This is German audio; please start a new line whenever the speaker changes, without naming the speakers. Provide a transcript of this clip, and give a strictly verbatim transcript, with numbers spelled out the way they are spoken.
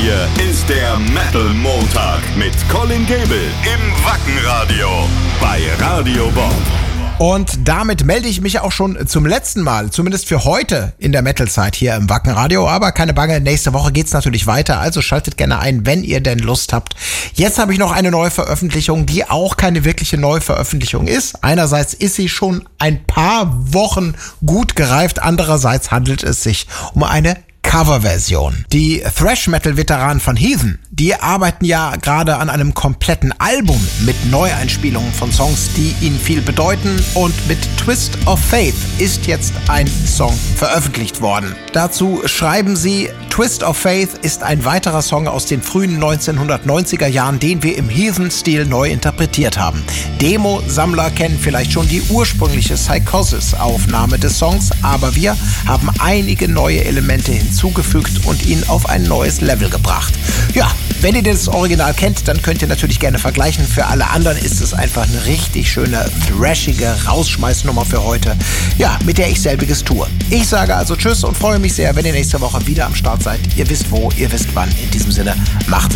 Hier ist der Metal Montag mit Colin Gable im Wackenradio bei Radio Bob.
Und damit melde ich mich auch schon zum letzten Mal, zumindest für heute in der Metal-Zeit hier im Wackenradio. Aber keine Bange, nächste Woche geht's natürlich weiter, also schaltet gerne ein, wenn ihr denn Lust habt. Jetzt habe ich noch eine neue Veröffentlichung, die auch keine wirkliche Neuveröffentlichung ist. Einerseits ist sie schon ein paar Wochen gut gereift, andererseits handelt es sich um eine Coverversion. Die Thrash-Metal-Veteranen von Heathen, die arbeiten ja gerade an einem kompletten Album mit Neueinspielungen von Songs, die ihnen viel bedeuten, und mit Twist of Faith ist jetzt ein Song veröffentlicht worden. Dazu schreiben sie: Twist of Faith ist ein weiterer Song aus den frühen neunzehnhundertneunziger Jahren, den wir im Heathen-Stil neu interpretiert haben. Demo-Sammler kennen vielleicht schon die ursprüngliche Psychosis-Aufnahme des Songs, aber wir haben einige neue Elemente hinzugefügt und ihn auf ein neues Level gebracht. Ja, wenn ihr das Original kennt, dann könnt ihr natürlich gerne vergleichen. Für alle anderen ist es einfach eine richtig schöne, thrashige Rausschmeißnummer für heute, ja, mit der ich selbiges tue. Ich sage also Tschüss und freue mich sehr, wenn ihr nächste Woche wieder am Start seid. Ihr wisst wo, ihr wisst wann. In diesem Sinne, macht